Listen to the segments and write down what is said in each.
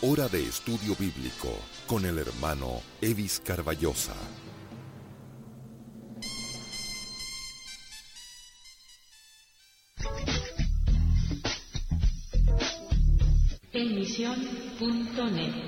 Hora de estudio bíblico con el hermano Evis Carballosa. Emisión.net.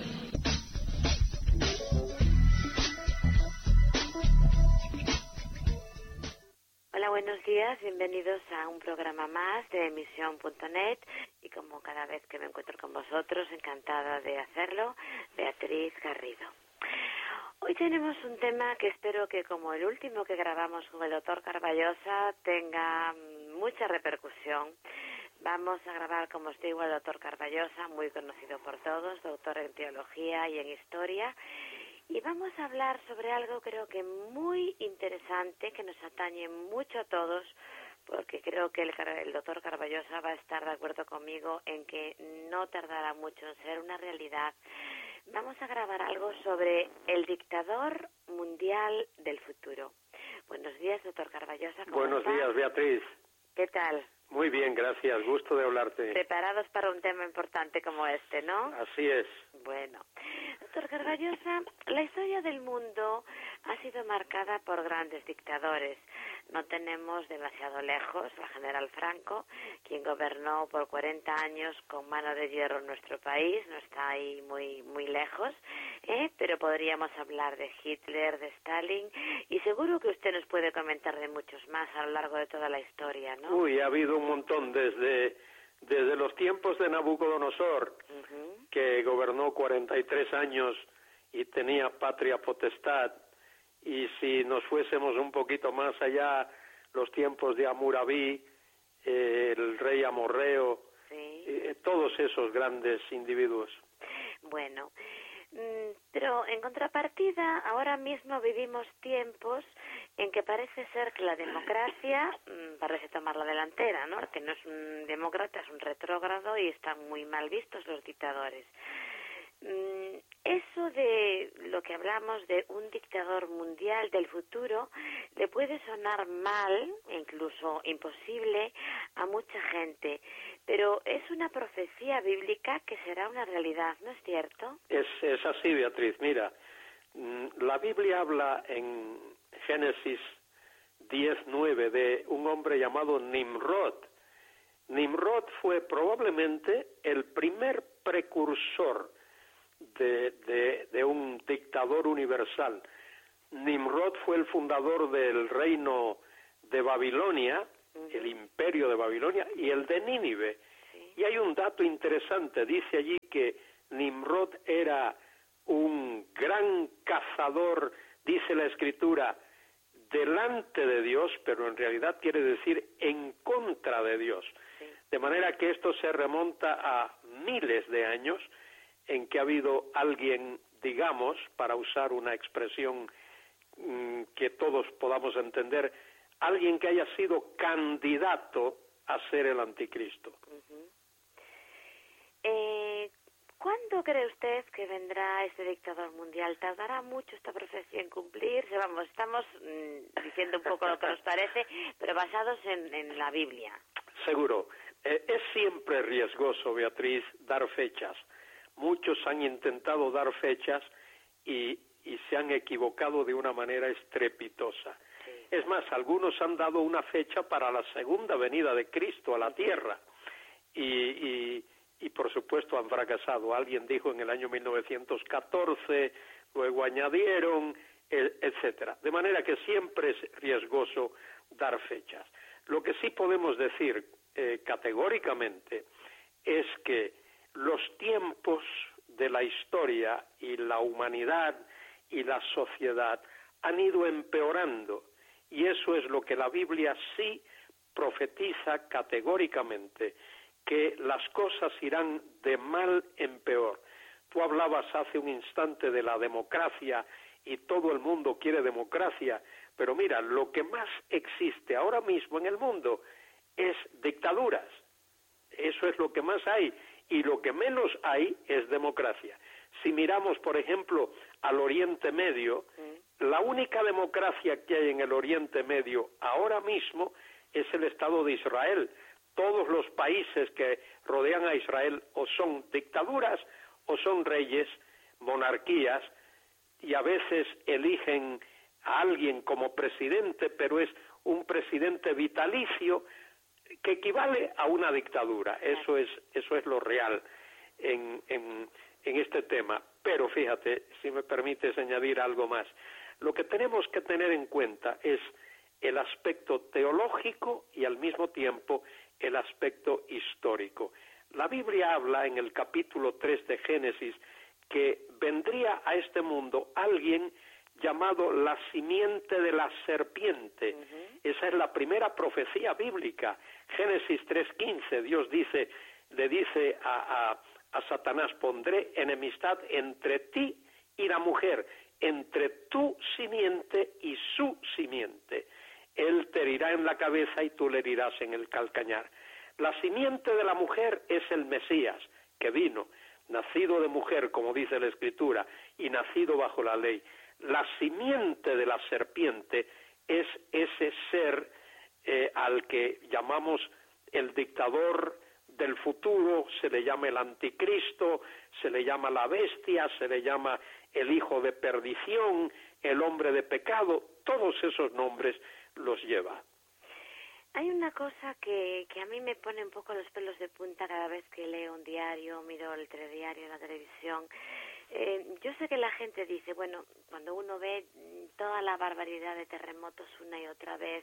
Hola, buenos días, bienvenidos a un programa más de Emisión.net y como cada vez que me encuentro con vosotros, encantada de hacerlo, Beatriz Garrido. Hoy tenemos un tema que espero que como el último que grabamos con el doctor Carballosa tenga mucha repercusión. Vamos a grabar, como os digo, al doctor Carballosa, muy conocido por todos, doctor en teología y en historia. Y vamos a hablar sobre algo creo que muy interesante, que nos atañe mucho a todos, porque creo que el doctor Carballosa va a estar de acuerdo conmigo en que no tardará mucho en ser una realidad. Vamos a grabar algo sobre el dictador mundial del futuro. Buenos días, doctor Carballosa. ¿Cómo Buenos está? días, Beatriz. ¿Qué tal? Muy bien, gracias. Gusto de hablarte. Preparados para un tema importante como este, ¿no? Así es. Bueno, doctor Carballosa, la historia del mundo ha sido marcada por grandes dictadores. No tenemos demasiado lejos al general Franco, quien gobernó por 40 años con mano de hierro en nuestro país, no está ahí muy lejos, pero podríamos hablar de Hitler, de Stalin, y seguro que usted nos puede comentar de muchos más a lo largo de toda la historia, ¿no? Uy, ha habido un montón desde los tiempos de Nabucodonosor, que gobernó 43 años y tenía patria potestad, y si nos fuésemos un poquito más allá, los tiempos de Hammurabi, el rey amorreo, sí, todos esos grandes individuos. Bueno, pero en contrapartida, ahora mismo vivimos tiempos en que parece ser que la democracia parece tomar la delantera, ¿no? Que no es un demócrata, es un retrógrado y están muy mal vistos los dictadores. Eso de lo que hablamos de un dictador mundial del futuro le puede sonar mal, incluso imposible, a mucha gente, pero es una profecía bíblica que será una realidad, ¿no es cierto? Es así, Beatriz. Mira, la Biblia habla en Génesis 10:9 de un hombre llamado Nimrod. Nimrod fue probablemente el primer precursor de un dictador universal. Nimrod fue el fundador del reino de Babilonia, el imperio de Babilonia, y el de Nínive. Sí. Y hay un dato interesante, dice allí que Nimrod era un gran cazador, dice la Escritura, delante de Dios, pero en realidad quiere decir en contra de Dios. Sí. De manera que esto se remonta a miles de años, en que ha habido alguien, digamos, para usar una expresión que todos podamos entender, alguien que haya sido candidato a ser el anticristo. ¿Cuándo cree usted que vendrá este dictador mundial? ¿Tardará mucho esta profecía en cumplirse? Vamos, estamos diciendo un poco lo que nos parece, pero basados en la Biblia. Seguro. Es siempre riesgoso, Beatriz, dar fechas. Muchos han intentado dar fechas y se han equivocado de una manera estrepitosa. Sí. Es más, algunos han dado una fecha para la segunda venida de Cristo a la tierra y por supuesto han fracasado. Alguien dijo en el año 1914, luego añadieron, etcétera. De manera que siempre es riesgoso dar fechas. Lo que sí podemos decir categóricamente es que los tiempos de la historia y la humanidad y la sociedad han ido empeorando, y eso es lo que la Biblia sí profetiza categóricamente, que las cosas irán de mal en peor. Tú hablabas hace un instante de la democracia y todo el mundo quiere democracia, pero mira, lo que más existe ahora mismo en el mundo es dictaduras. Eso es lo que más hay. Y lo que menos hay es democracia. Si miramos, por ejemplo, al Oriente Medio, la única democracia que hay en el Oriente Medio ahora mismo es el Estado de Israel. Todos los países que rodean a Israel o son dictaduras o son reyes, monarquías, y a veces eligen a alguien como presidente, pero es un presidente vitalicio que equivale a una dictadura. Eso es lo real en este tema. Pero fíjate, si me permites añadir algo más, lo que tenemos que tener en cuenta es el aspecto teológico y al mismo tiempo el aspecto histórico. La Biblia habla en el capítulo 3 de Génesis que vendría a este mundo alguien llamado la simiente de la serpiente. Esa es la primera profecía bíblica. Génesis 3:15, Dios le dice a Satanás: pondré enemistad entre ti y la mujer, entre tu simiente y su simiente. Él te herirá en la cabeza y tú le herirás en el calcañar. La simiente de la mujer es el Mesías, que vino, nacido de mujer, como dice la Escritura, y nacido bajo la ley. La simiente de la serpiente es ese ser al que llamamos el dictador del futuro, se le llama el anticristo, se le llama la bestia, se le llama el hijo de perdición, el hombre de pecado, todos esos nombres los lleva. Hay una cosa que a mí me pone un poco los pelos de punta cada vez que leo un diario, miro el telediario, la televisión. Yo sé que la gente dice, bueno, cuando uno ve toda la barbaridad de terremotos una y otra vez,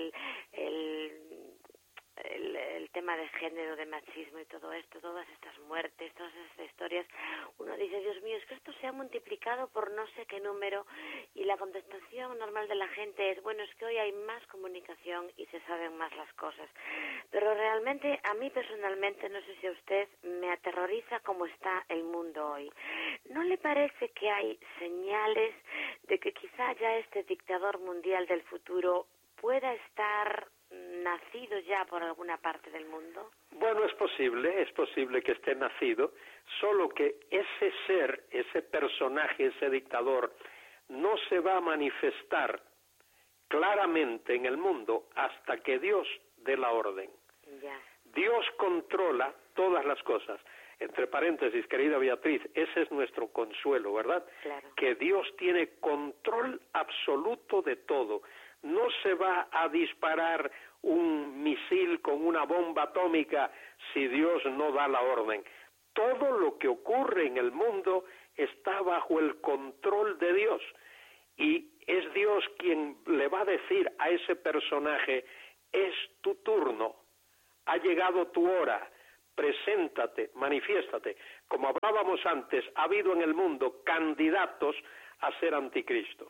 el tema de género, de machismo y todo esto, todas estas muertes, todas estas historias, uno dice, Dios mío, es que esto se ha multiplicado por no sé qué número, y la contestación normal de la gente es, bueno, es que hoy hay más comunicación y se saben más las cosas. Pero realmente, a mí personalmente, no sé si a usted, me aterroriza cómo está el mundo hoy. ¿No le parece que hay señales de que quizá ya este dictador mundial del futuro pueda estar nacido ya por alguna parte del mundo? Bueno, es posible que esté nacido, solo que ese ser, ese personaje, ese dictador, no se va a manifestar claramente en el mundo hasta que Dios dé la orden. Ya. Dios controla todas las cosas. Entre paréntesis, querida Beatriz, ese es nuestro consuelo, ¿verdad? Claro. Que Dios tiene control absoluto de todo. No se va a disparar un misil con una bomba atómica si Dios no da la orden. Todo lo que ocurre en el mundo está bajo el control de Dios. Y es Dios quien le va a decir a ese personaje, es tu turno, ha llegado tu hora, preséntate, manifiéstate. Como hablábamos antes, ha habido en el mundo candidatos a ser anticristos.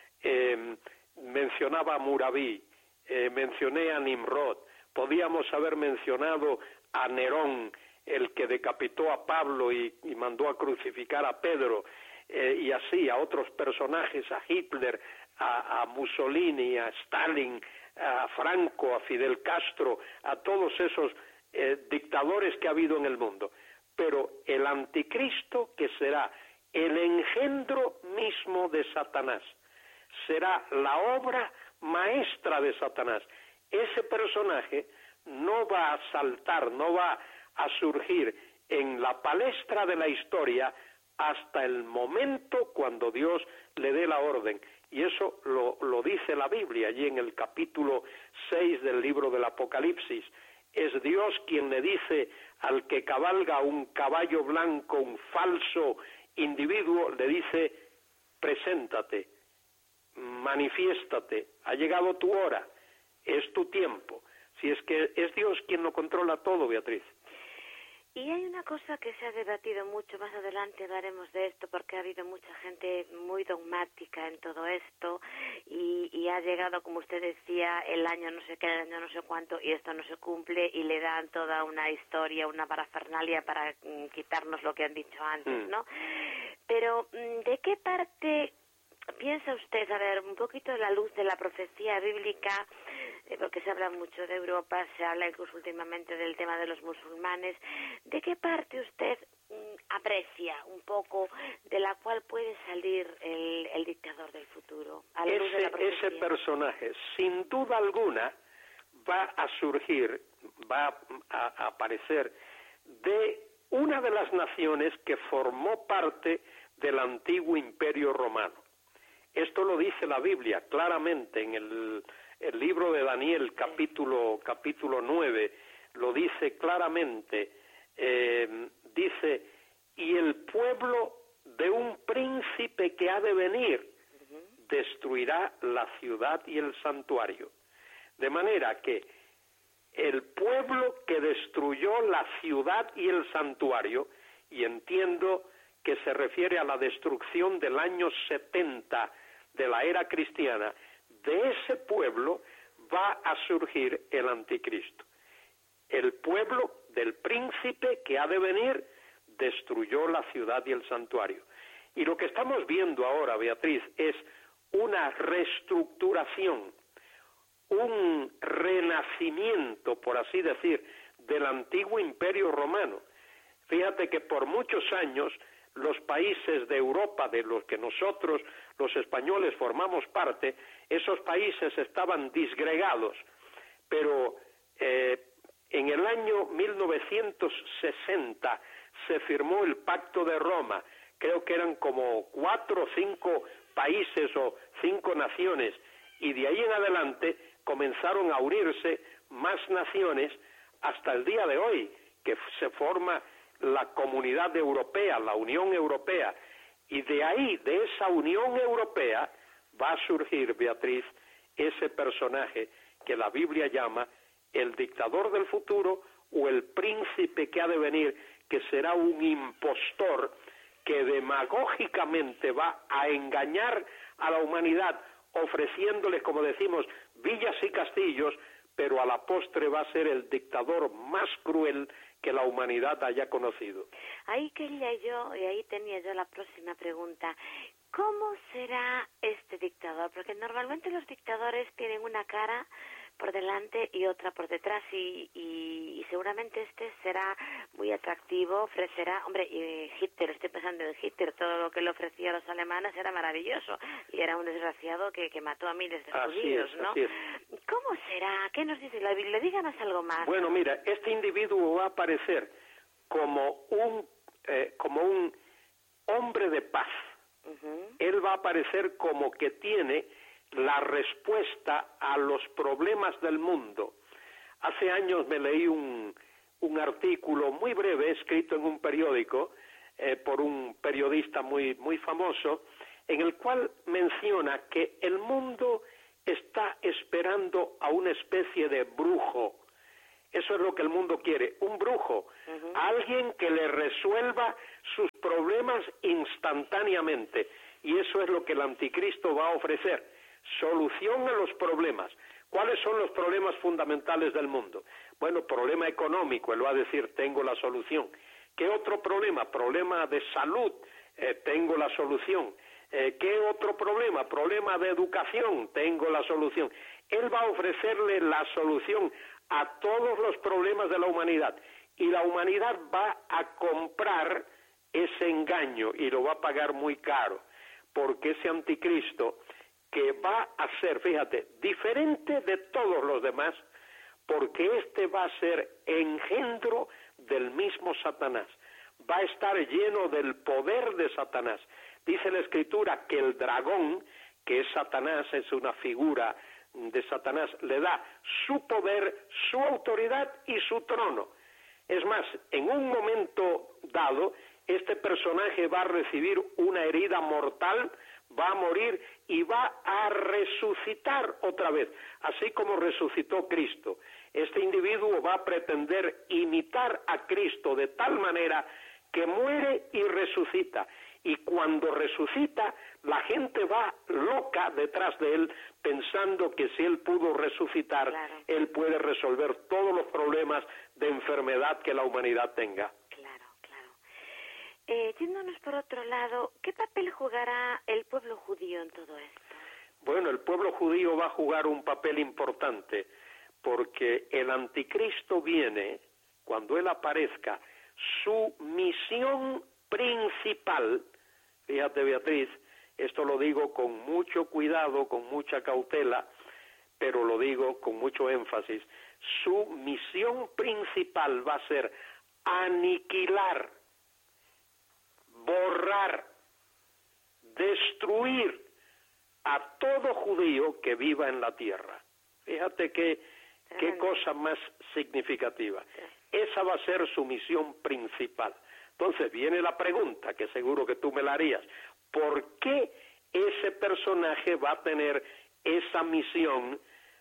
Mencionaba a Murabi, mencioné a Nimrod, podíamos haber mencionado a Nerón, el que decapitó a Pablo y mandó a crucificar a Pedro, y así a otros personajes, a Hitler, a Mussolini, a Stalin, a Franco, a Fidel Castro, a todos esos dictadores que ha habido en el mundo. Pero el anticristo, que será el engendro mismo de Satanás, será la obra maestra de Satanás. Ese personaje no va a saltar, no va a surgir en la palestra de la historia hasta el momento cuando Dios le dé la orden. Y eso lo dice la Biblia allí en el capítulo 6 del libro del Apocalipsis. Es Dios quien le dice al que cabalga un caballo blanco, un falso individuo, le dice, preséntate, manifiéstate, ha llegado tu hora, es tu tiempo. Si es que es Dios quien lo controla todo, Beatriz. Y hay una cosa que se ha debatido mucho, más adelante hablaremos de esto, porque ha habido mucha gente muy dogmática en todo esto, y ha llegado, como usted decía, el año no sé qué, el año no sé cuánto, y esto no se cumple, y le dan toda una historia, una parafernalia para quitarnos lo que han dicho antes, ¿no? Pero, ¿de qué parte piensa usted, a ver, un poquito de la luz de la profecía bíblica, porque se habla mucho de Europa, se habla incluso últimamente del tema de los musulmanes, ¿de qué parte usted aprecia un poco de la cual puede salir el dictador del futuro? A la luz de la profecía. Ese personaje, sin duda alguna, va a surgir, va a aparecer de una de las naciones que formó parte del antiguo Imperio Romano. Esto lo dice la Biblia claramente en el libro de Daniel, capítulo 9, lo dice claramente, dice, y el pueblo de un príncipe que ha de venir destruirá la ciudad y el santuario. De manera que el pueblo que destruyó la ciudad y el santuario, y entiendo que se refiere a la destrucción del año 70 de la era cristiana, de ese pueblo va a surgir el anticristo. El pueblo del príncipe que ha de venir destruyó la ciudad y el santuario. Y lo que estamos viendo ahora, Beatriz, es una reestructuración, un renacimiento, por así decir, del antiguo Imperio Romano. Fíjate que por muchos años los países de Europa, de los que nosotros, los españoles, formamos parte, esos países estaban disgregados, pero en el año 1960 se firmó el Pacto de Roma. Creo que eran como 4 o 5 países o 5 naciones, y de ahí en adelante comenzaron a unirse más naciones hasta el día de hoy, que se forma la Comunidad Europea, la Unión Europea, y de ahí, de esa Unión Europea, va a surgir, Beatriz, ese personaje que la Biblia llama el dictador del futuro o el príncipe que ha de venir, que será un impostor que demagógicamente va a engañar a la humanidad, ofreciéndoles, como decimos, villas y castillos, pero a la postre va a ser el dictador más cruel que la humanidad haya conocido. Ahí quería yo, y ahí tenía yo la próxima pregunta. ¿Cómo será este dictador? Porque normalmente los dictadores tienen una cara por delante y otra por detrás, y seguramente este será muy atractivo, ofrecerá, hombre, Hitler, estoy pensando en Hitler, todo lo que le ofrecía a los alemanes era maravilloso, y era un desgraciado que mató a miles de judíos, ¿no? Así es. ¿Cómo será? ¿Qué nos dice la Biblia? Díganos algo más. Bueno, mira, este individuo va a aparecer como un hombre de paz. Él va a aparecer como que tiene la respuesta a los problemas del mundo. Hace años me leí un artículo muy breve escrito en un periódico por un periodista muy famoso, en el cual menciona que el mundo está esperando a una especie de brujo. Eso es lo que el mundo quiere, un brujo, alguien que le resuelva sus problemas instantáneamente, y eso es lo que el anticristo va a ofrecer, solución a los problemas. ¿Cuáles son los problemas fundamentales del mundo? Bueno, problema económico, él va a decir, tengo la solución. ¿Qué otro problema? Problema de salud, tengo la solución. ¿Qué otro problema? Problema de educación, tengo la solución. Él va a ofrecerle la solución a todos los problemas de la humanidad, y la humanidad va a comprar ese engaño y lo va a pagar muy caro, porque ese anticristo, que va a ser, fíjate, diferente de todos los demás, porque este va a ser engendro del mismo Satanás, va a estar lleno del poder de Satanás. Dice la Escritura que el dragón, que es Satanás, es una figura de Satanás, le da su poder, su autoridad y su trono. Es más, en un momento dado, este personaje va a recibir una herida mortal, va a morir y va a resucitar otra vez, así como resucitó Cristo. Este individuo va a pretender imitar a Cristo de tal manera que muere y resucita. Y cuando resucita, la gente va loca detrás de él, pensando que si él pudo resucitar, claro, él puede resolver todos los problemas de enfermedad que la humanidad tenga. Claro, claro. Yéndonos por otro lado, ¿qué papel jugará el pueblo judío en todo esto? Bueno, el pueblo judío va a jugar un papel importante, porque el anticristo viene, cuando él aparezca, su misión principal, fíjate Beatriz, esto lo digo con mucho cuidado, con mucha cautela, pero lo digo con mucho énfasis, su misión principal va a ser aniquilar, borrar, destruir a todo judío que viva en la tierra. Fíjate qué cosa más significativa. Esa va a ser su misión principal. Entonces viene la pregunta, que seguro que tú me la harías. ¿Por qué ese personaje va a tener esa misión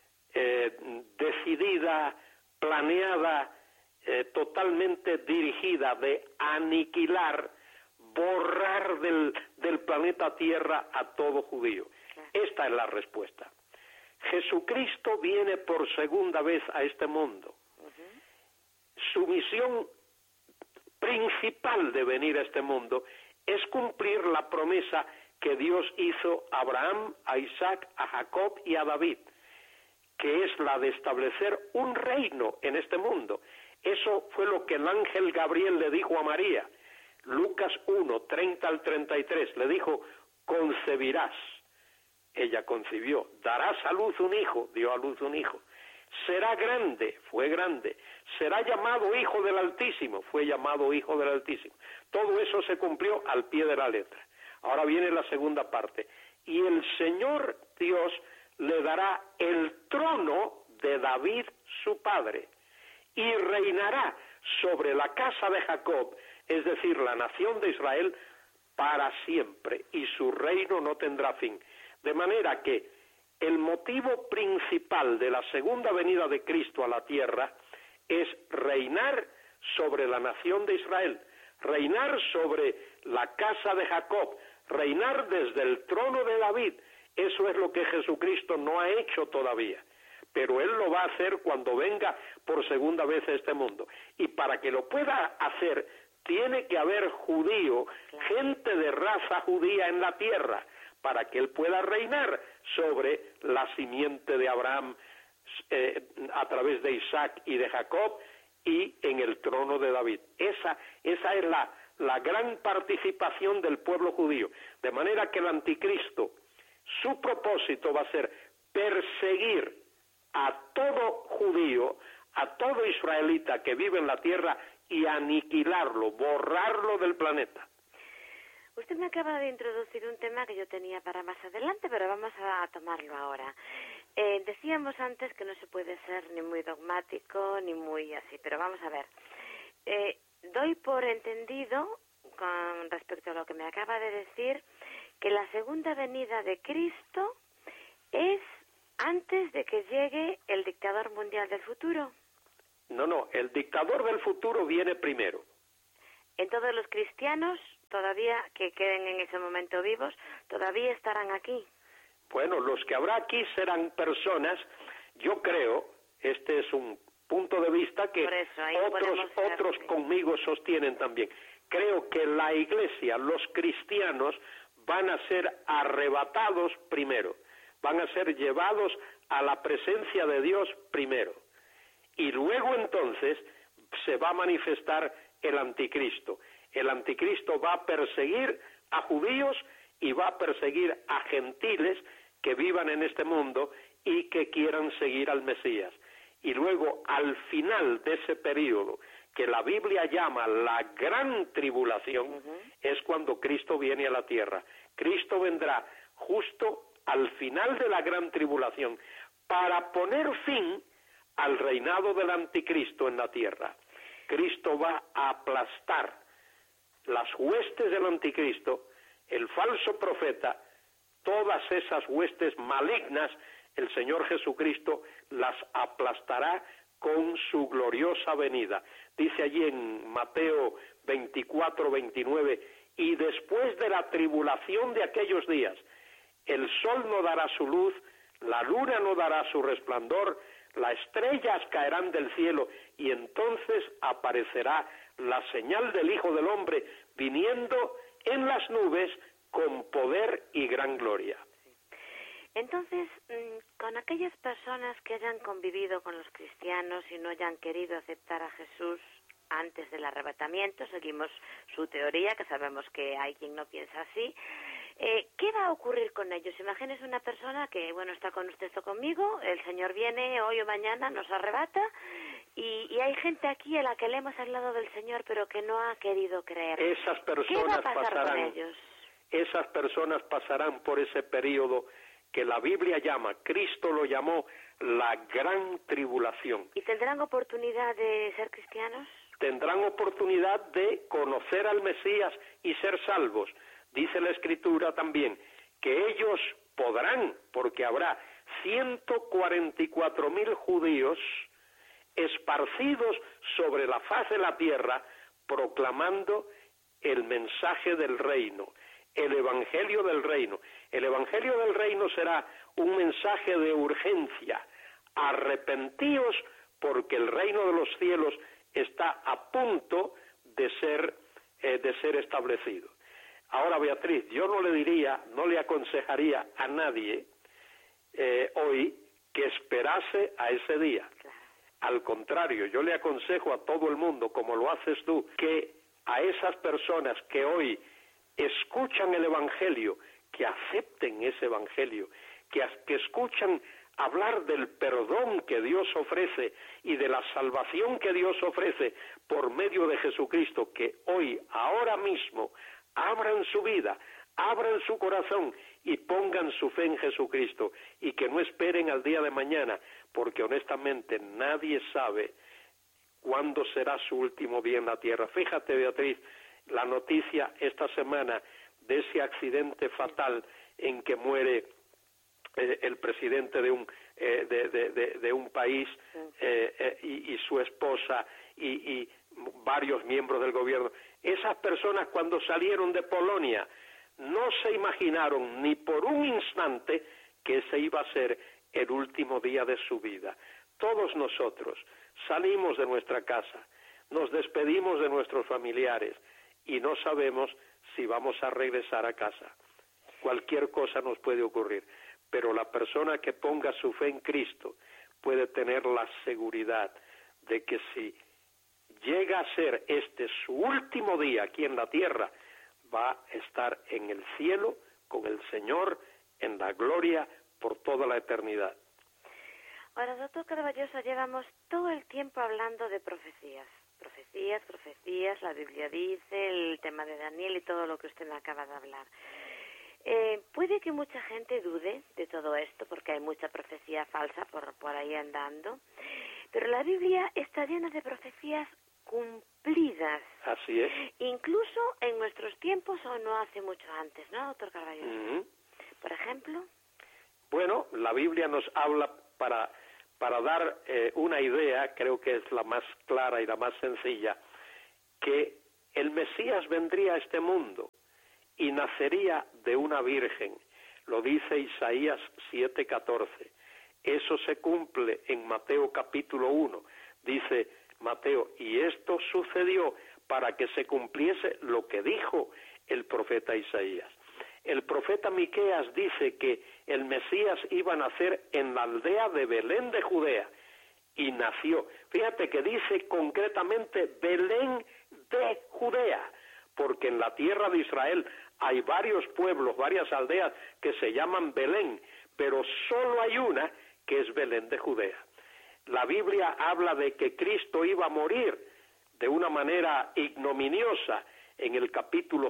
decidida, planeada, totalmente dirigida de aniquilar, borrar del planeta Tierra a todo judío? Esta es la respuesta. Jesucristo viene por segunda vez a este mundo. Su misión principal de venir a este mundo es cumplir la promesa que Dios hizo a Abraham, a Isaac, a Jacob y a David, que es la de establecer un reino en este mundo. Eso fue lo que el ángel Gabriel le dijo a María. Lucas 1, 30 al 33, le dijo: concebirás. Ella concibió, darás a luz un hijo, dio a luz un hijo. Será grande, fue grande. Será llamado Hijo del Altísimo, fue llamado Hijo del Altísimo. Todo eso se cumplió al pie de la letra. Ahora viene la segunda parte. Y el Señor Dios le dará el trono de David su padre, y reinará sobre la casa de Jacob, es decir, la nación de Israel, para siempre, y su reino no tendrá fin. De manera que el motivo principal de la segunda venida de Cristo a la tierra es reinar sobre la nación de Israel, reinar sobre la casa de Jacob, reinar desde el trono de David. Eso es lo que Jesucristo no ha hecho todavía, pero Él lo va a hacer cuando venga por segunda vez a este mundo. Y para que lo pueda hacer, tiene que haber judío, gente de raza judía en la tierra, para que Él pueda reinar sobre la simiente de Abraham a través de Isaac y de Jacob, y en el trono de David. Esa es la gran participación del pueblo judío. De manera que el anticristo, su propósito va a ser perseguir a todo judío, a todo israelita que vive en la tierra, y aniquilarlo, borrarlo del planeta. Usted me acaba de introducir un tema que yo tenía para más adelante, pero vamos a tomarlo ahora. Decíamos antes que no se puede ser ni muy dogmático ni muy así, pero vamos a ver. Doy por entendido, con respecto a lo que me acaba de decir, que la segunda venida de Cristo es antes de que llegue el dictador mundial del futuro. No, el dictador del futuro viene primero. Entonces los cristianos, todavía que queden en ese momento vivos, todavía estarán aquí. Bueno, los que habrá aquí serán personas, yo creo, este es un punto de vista que otros conmigo sostienen también. Creo que la Iglesia, los cristianos, van a ser arrebatados primero, van a ser llevados a la presencia de Dios primero, y luego entonces se va a manifestar el anticristo. El anticristo va a perseguir a judíos y va a perseguir a gentiles que vivan en este mundo y que quieran seguir al Mesías. Y luego, al final de ese periodo, que la Biblia llama la gran tribulación, es cuando Cristo viene a la tierra. Cristo vendrá justo al final de la gran tribulación para poner fin al reinado del anticristo en la tierra. Cristo va a aplastar las huestes del anticristo, el falso profeta, todas esas huestes malignas, el Señor Jesucristo las aplastará con su gloriosa venida. Dice allí en Mateo 24, 29, y después de la tribulación de aquellos días, el sol no dará su luz, la luna no dará su resplandor, las estrellas caerán del cielo, y entonces aparecerá la señal del Hijo del Hombre viniendo en las nubes con poder y gran gloria. Entonces, con aquellas personas que hayan convivido con los cristianos y no hayan querido aceptar a Jesús antes del arrebatamiento, seguimos su teoría, que sabemos que hay quien no piensa así, ¿qué va a ocurrir con ellos? Imagínese una persona que, bueno, está con usted o conmigo, el Señor viene hoy o mañana, nos arrebata, Y hay gente aquí a la que le hemos hablado del Señor, pero que no ha querido creer. Esas personas ¿Qué va a pasar con ellos? Esas personas pasarán por ese periodo que la Biblia llama, Cristo lo llamó, la gran tribulación. ¿Y tendrán oportunidad de ser cristianos? Tendrán oportunidad de conocer al Mesías y ser salvos. Dice la Escritura también que ellos podrán, porque habrá 144,000 judíos esparcidos sobre la faz de la tierra, proclamando el mensaje del reino, el evangelio del reino. El evangelio del reino será un mensaje de urgencia. Arrepentíos porque el reino de los cielos está a punto de ser establecido. Ahora, Beatriz, yo no le aconsejaría a nadie hoy que esperase a ese día. Al contrario, yo le aconsejo a todo el mundo, como lo haces tú, que a esas personas que hoy escuchan el Evangelio, que acepten ese Evangelio, que escuchan hablar del perdón que Dios ofrece y de la salvación que Dios ofrece por medio de Jesucristo, que hoy, ahora mismo, abran su vida, abran su corazón y pongan su fe en Jesucristo, y que no esperen al día de mañana, porque honestamente nadie sabe cuándo será su último día en la tierra. Fíjate, Beatriz, la noticia esta semana de ese accidente fatal en que muere el presidente de un país y su esposa y varios miembros del gobierno. Esas personas, cuando salieron de Polonia, no se imaginaron ni por un instante que ese iba a ser el último día de su vida. Todos nosotros salimos de nuestra casa, nos despedimos de nuestros familiares y no sabemos si vamos a regresar a casa. Cualquier cosa nos puede ocurrir, pero la persona que ponga su fe en Cristo puede tener la seguridad de que si llega a ser este su último día aquí en la tierra, va a estar en el cielo con el Señor en la gloria por toda la eternidad. Ahora, doctor Carballosa, llevamos todo el tiempo hablando de profecías, la Biblia dice, el tema de Daniel y todo lo que usted me acaba de hablar. Puede que mucha gente dude de todo esto, porque hay mucha profecía falsa por ahí andando, pero la Biblia está llena de profecías cumplidas. Así es. Incluso en nuestros tiempos o no hace mucho antes, ¿no, doctor Carballosa? Uh-huh. Por ejemplo. Bueno, la Biblia nos habla para dar una idea, creo que es la más clara y la más sencilla, que el Mesías vendría a este mundo y nacería de una virgen. Lo dice Isaías 7:14. Eso se cumple en Mateo capítulo 1. Dice Mateo, y esto sucedió para que se cumpliese lo que dijo el profeta Isaías. El profeta Miqueas dice que el Mesías iba a nacer en la aldea de Belén de Judea, y nació. Fíjate que dice concretamente Belén de Judea, porque en la tierra de Israel hay varios pueblos, varias aldeas que se llaman Belén, pero solo hay una que es Belén de Judea. La Biblia habla de que Cristo iba a morir de una manera ignominiosa en el capítulo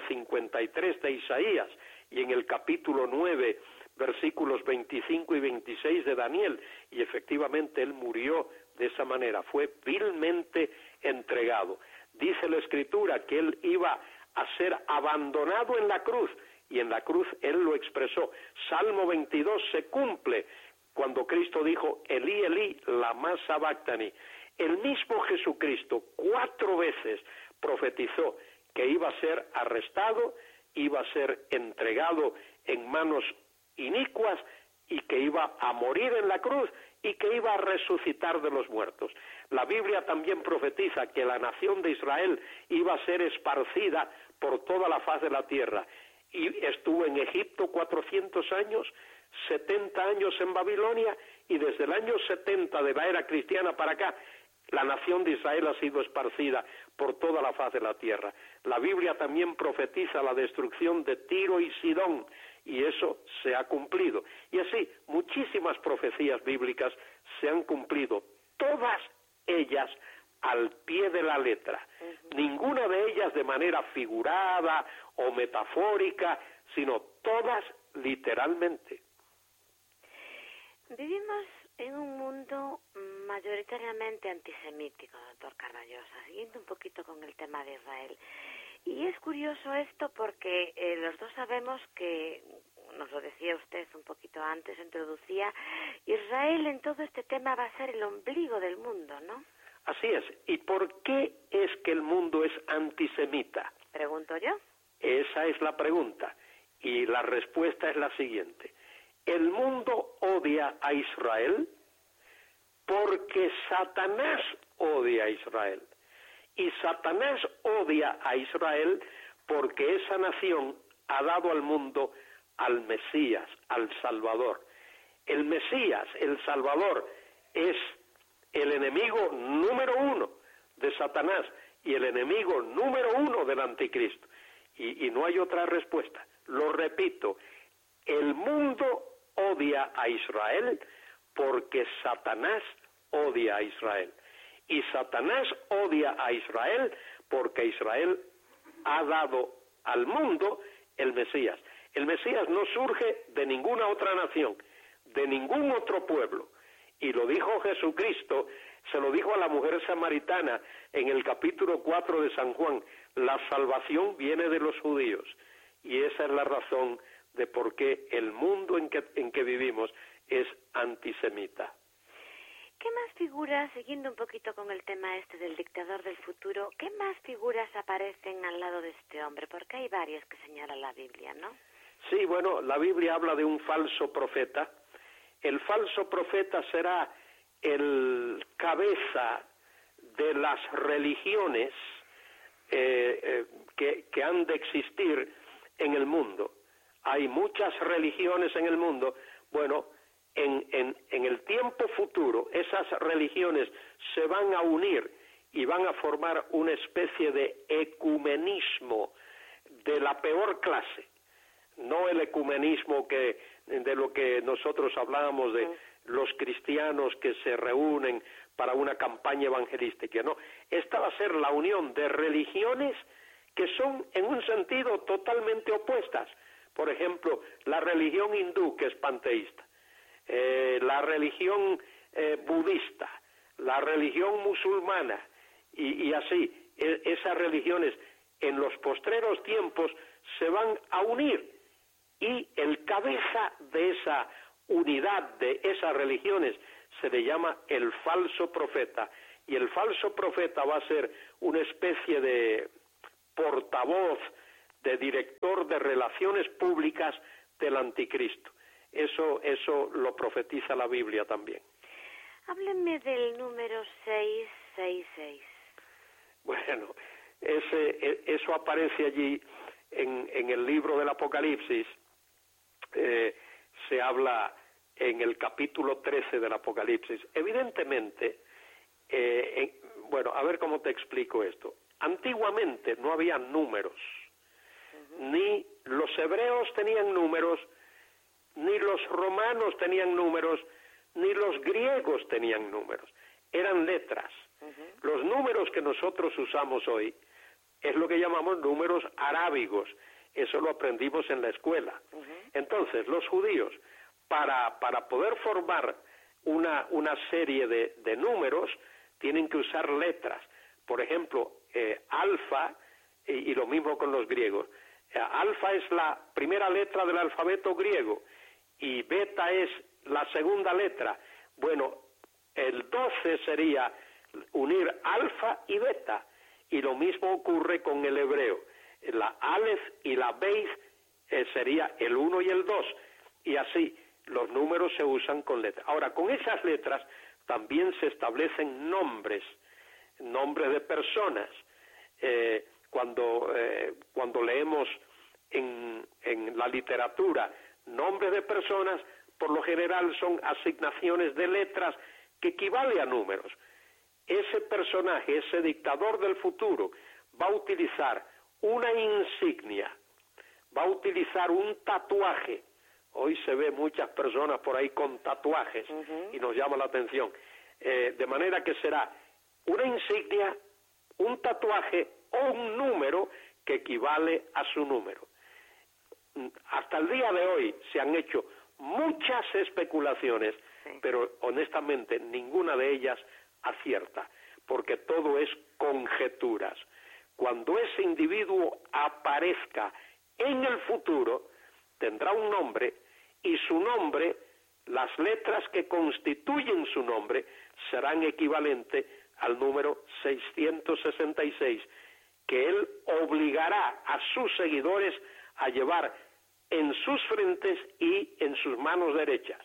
53 de Isaías y en el capítulo 9, versículos 25 y 26 de Daniel, y efectivamente él murió de esa manera, fue vilmente entregado. Dice la Escritura que él iba a ser abandonado en la cruz, y en la cruz él lo expresó. Salmo 22 se cumple cuando Cristo dijo, Elí, Elí, lama sabactani. El mismo Jesucristo 4 veces profetizó que iba a ser arrestado, iba a ser entregado en manos inicuas y que iba a morir en la cruz y que iba a resucitar de los muertos. La Biblia también profetiza que la nación de Israel iba a ser esparcida por toda la faz de la tierra, y estuvo en Egipto 400 años, 70 años en Babilonia, y desde el año 70 de la era cristiana para acá, la nación de Israel ha sido esparcida por toda la faz de la tierra. La Biblia también profetiza la destrucción de Tiro y Sidón, y eso se ha cumplido. Y así, muchísimas profecías bíblicas se han cumplido, todas ellas al pie de la letra, ninguna de ellas de manera figurada o metafórica, sino todas literalmente. Vivimos en un mundo mayoritariamente antisemítico, doctor Carballosa, siguiendo un poquito con el tema de Israel. Y es curioso esto porque los dos sabemos que, nos lo decía usted un poquito antes, introducía, Israel en todo este tema va a ser el ombligo del mundo, ¿no? Así es. ¿Y por qué es que el mundo es antisemita? Pregunto yo. Esa es la pregunta. Y la respuesta es la siguiente. El mundo odia a Israel porque Satanás odia a Israel. Y Satanás odia a Israel porque esa nación ha dado al mundo al Mesías, al Salvador. El Mesías, el Salvador, es el enemigo número 1 de Satanás y el enemigo número 1 del anticristo. Y no hay otra respuesta. Lo repito, el mundo odia a Israel porque Satanás odia a Israel. Y Satanás odia a Israel porque Israel ha dado al mundo el Mesías. El Mesías no surge de ninguna otra nación, de ningún otro pueblo. Y lo dijo Jesucristo, se lo dijo a la mujer samaritana en el capítulo 4 de San Juan, la salvación viene de los judíos. Y esa es la razón de por qué el mundo en que vivimos es antisemita. ¿Qué más figuras, siguiendo un poquito con el tema este del dictador del futuro, qué más figuras aparecen al lado de este hombre? Porque hay varias que señala la Biblia, ¿no? Sí, bueno, la Biblia habla de un falso profeta. El falso profeta será el cabeza de las religiones que han de existir en el mundo. Hay muchas religiones en el mundo. Bueno, en el tiempo futuro esas religiones se van a unir y van a formar una especie de ecumenismo de la peor clase. No el ecumenismo de lo que nosotros hablábamos de los cristianos que se reúnen para una campaña evangelística, no. Esta va a ser la unión de religiones que son en un sentido totalmente opuestas. Por ejemplo, la religión hindú, que es panteísta, la religión budista, la religión musulmana, y así, esas religiones en los postreros tiempos se van a unir, y el cabeza de esa unidad de esas religiones se le llama el falso profeta, y el falso profeta va a ser una especie de portavoz, de director de relaciones públicas del anticristo. Eso lo profetiza la Biblia también. Háblenme del número 666. Bueno, eso aparece allí en el libro del Apocalipsis. Se habla en el capítulo 13 del Apocalipsis. Evidentemente, bueno, a ver cómo te explico esto. Antiguamente no había números, ni los hebreos tenían números, ni los romanos tenían números, ni los griegos tenían números. Eran letras. Los números que nosotros usamos hoy es lo que llamamos números arábigos. Eso lo aprendimos en la escuela. Entonces, los judíos, para poder formar una serie de números, tienen que usar letras. Por ejemplo, alfa, y lo mismo con los griegos. Alfa es la primera letra del alfabeto griego y beta es la segunda letra. Bueno, el 12 sería unir alfa y beta, y lo mismo ocurre con el hebreo. La alef y la beis sería el 1 y el 2, y así los números se usan con letras. Ahora, con esas letras también se establecen nombres de personas. Cuando leemos en la literatura nombres de personas, por lo general son asignaciones de letras que equivalen a números. Ese personaje, ese dictador del futuro, va a utilizar una insignia, va a utilizar un tatuaje. Hoy se ve muchas personas por ahí con tatuajes y nos llama la atención. De manera que será una insignia, un tatuaje o un número que equivale a su número. Hasta el día de hoy se han hecho muchas especulaciones, pero honestamente ninguna de ellas acierta, porque todo es conjeturas. Cuando ese individuo aparezca en el futuro, tendrá un nombre, y su nombre, las letras que constituyen su nombre, serán equivalentes al número 666, que él obligará a sus seguidores a llevar en sus frentes y en sus manos derechas.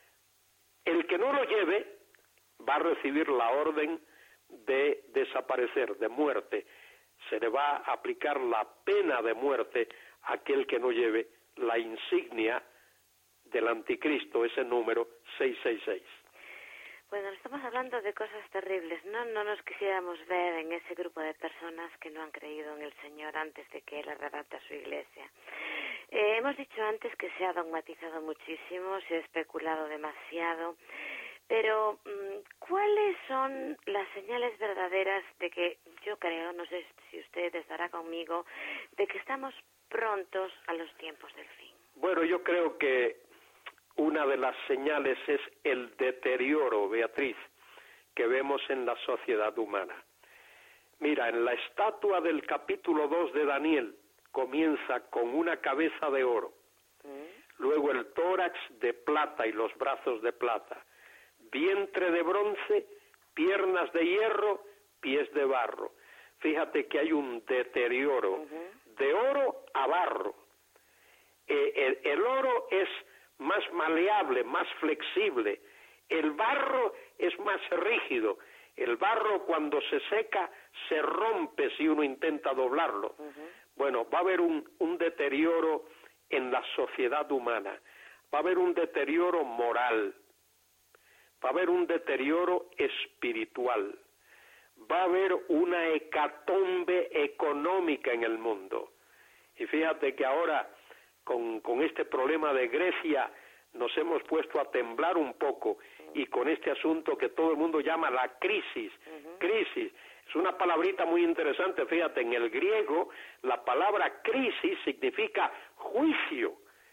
El que no lo lleve va a recibir la orden de desaparecer, de muerte. Se le va a aplicar la pena de muerte a aquel que no lleve la insignia del anticristo, ese número 666. Bueno, estamos hablando de cosas terribles, ¿no? No nos quisiéramos ver en ese grupo de personas que no han creído en el Señor antes de que Él arrebata su iglesia. Hemos dicho antes que se ha dogmatizado muchísimo, se ha especulado demasiado, pero ¿cuáles son las señales verdaderas de que, yo creo, no sé si usted estará conmigo, de que estamos prontos a los tiempos del fin? Bueno, yo creo que una de las señales es el deterioro, Beatriz, que vemos en la sociedad humana. Mira, en la estatua del capítulo 2 de Daniel comienza con una cabeza de oro, luego el tórax de plata y los brazos de plata, vientre de bronce, piernas de hierro, pies de barro. Fíjate que hay un deterioro de oro a barro. El oro es más maleable, más flexible. El barro es más rígido. El barro cuando se seca se rompe si uno intenta doblarlo. Bueno, va a haber un deterioro en la sociedad humana. Va a haber un deterioro moral. Va a haber un deterioro espiritual. Va a haber una hecatombe económica en el mundo. Y fíjate que ahora con este problema de Grecia nos hemos puesto a temblar un poco, y con este asunto que todo el mundo llama la crisis. Crisis es una palabrita muy interesante. Fíjate, en el griego la palabra crisis significa juicio.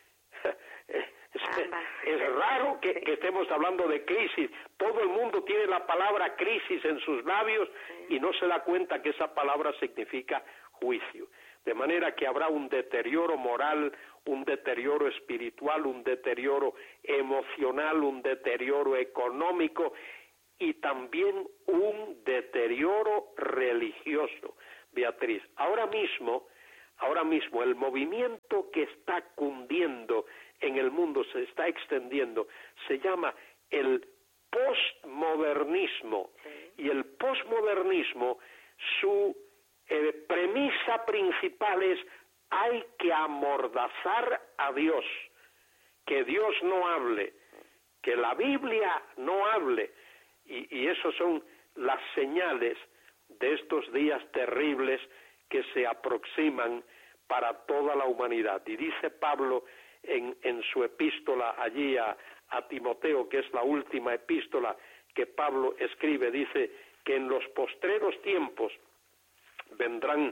Es raro que estemos hablando de crisis. Todo el mundo tiene la palabra crisis en sus labios y no se da cuenta que esa palabra significa juicio. De manera que habrá un deterioro moral, un deterioro espiritual, un deterioro emocional, un deterioro económico y también un deterioro religioso. Beatriz, ahora mismo el movimiento que está cundiendo en el mundo, se está extendiendo, se llama el postmodernismo. Y el postmodernismo, su premisa principal es: hay que amordazar a Dios, que Dios no hable, que la Biblia no hable, y esas son las señales de estos días terribles que se aproximan para toda la humanidad. Y dice Pablo en su epístola allí a Timoteo, que es la última epístola que Pablo escribe, dice que en los postreros tiempos vendrán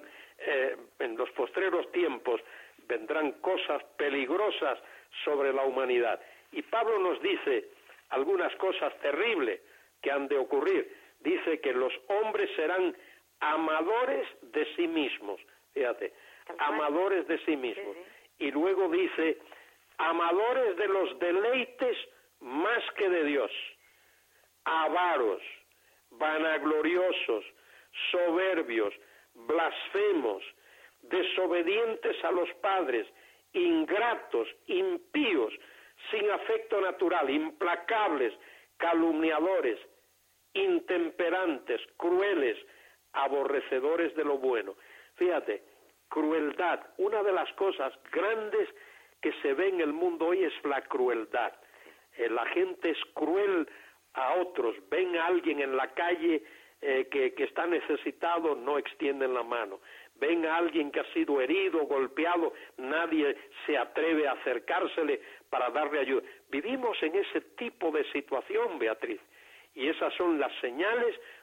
cosas peligrosas sobre la humanidad. Y Pablo nos dice algunas cosas terribles que han de ocurrir. Dice que los hombres serán amadores de sí mismos. Fíjate, amadores de sí mismos. Y luego dice, amadores de los deleites más que de Dios, avaros, vanagloriosos, soberbios, blasfemos, desobedientes a los padres, ingratos, impíos, sin afecto natural, implacables, calumniadores, intemperantes, crueles, aborrecedores de lo bueno. Fíjate, crueldad. Una de las cosas grandes que se ve en el mundo hoy es la crueldad. La gente es cruel a otros. Ven a alguien en la calle que está necesitado, no extienden la mano. Ven a alguien que ha sido herido, golpeado, nadie se atreve a acercársele para darle ayuda. Vivimos en ese tipo de situación, Beatriz, y esas son las señales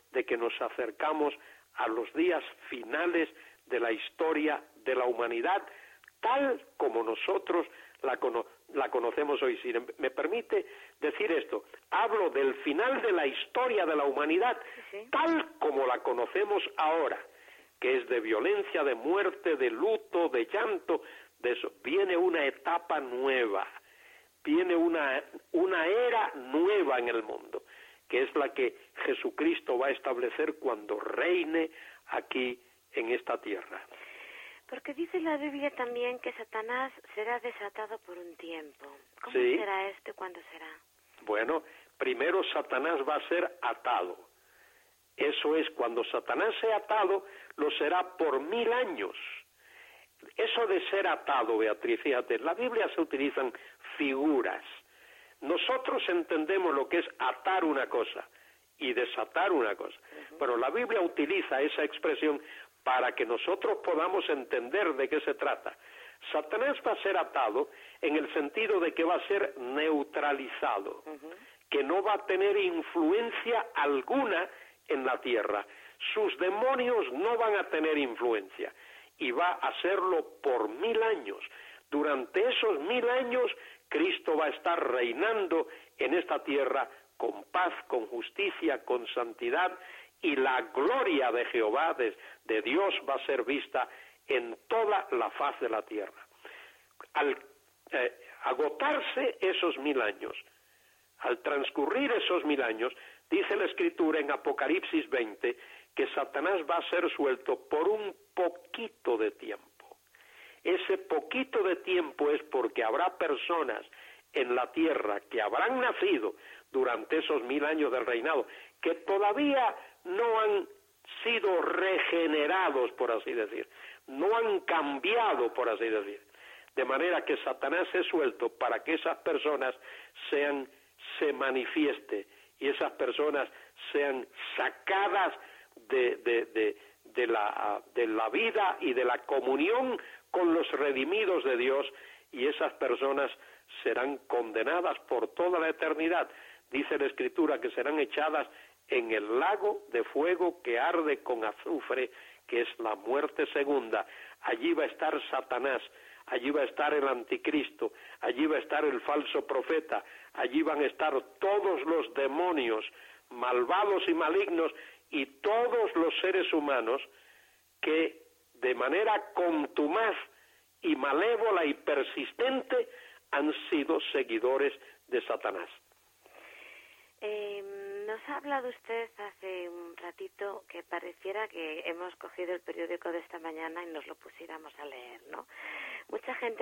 de que nos acercamos a los días finales de la historia de la humanidad, tal como nosotros la conocemos hoy. Si me permite decir esto, hablo del final de la historia de la humanidad, tal como la conocemos ahora, que es de violencia, de muerte, de luto, de llanto, de eso. Viene una etapa nueva, viene una era nueva en el mundo, que es la que Jesucristo va a establecer cuando reine aquí en esta tierra. Porque dice la Biblia también que Satanás será desatado por un tiempo. ¿Cómo Sí. será esto y cuándo será? Bueno, primero Satanás va a ser atado. Eso es, cuando Satanás sea atado, lo será por 1000 años. Eso de ser atado, Beatriz, fíjate, en la Biblia se utilizan figuras. Nosotros entendemos lo que es atar una cosa y desatar una cosa, pero la Biblia utiliza esa expresión para que nosotros podamos entender de qué se trata. Satanás va a ser atado en el sentido de que va a ser neutralizado, que no va a tener influencia alguna en la tierra. Sus demonios no van a tener influencia y va a hacerlo por 1000 años. Durante esos 1000 años, Cristo va a estar reinando en esta tierra con paz, con justicia, con santidad, y la gloria de Jehová, de Dios, va a ser vista en toda la faz de la tierra. Al agotarse esos 1000 años, al transcurrir esos 1000 años, dice la Escritura en Apocalipsis 20 que Satanás va a ser suelto por un poquito de tiempo. Ese poquito de tiempo es porque habrá personas en la tierra que habrán nacido durante esos 1000 años del reinado, que todavía no han sido regenerados, por así decir, no han cambiado, por así decir, de manera que Satanás es suelto para que esas personas se manifieste y esas personas sean sacadas de la vida y de la comunión con los redimidos de Dios, y esas personas serán condenadas por toda la eternidad. Dice la Escritura que serán echadas en el lago de fuego que arde con azufre, que es la muerte segunda. Allí va a estar Satanás, allí va a estar el anticristo, allí va a estar el falso profeta, allí van a estar todos los demonios malvados y malignos y todos los seres humanos que de manera contumaz y malévola y persistente han sido seguidores de Satanás. Nos ha hablado usted hace un ratito que pareciera que hemos cogido el periódico de esta mañana y nos lo pusiéramos a leer, ¿no?